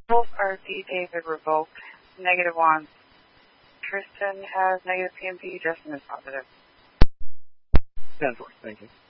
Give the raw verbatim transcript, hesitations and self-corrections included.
Both are D. David revoked. Negative one. Tristan has negative P M P. Justin is positive. ten four. Thank you.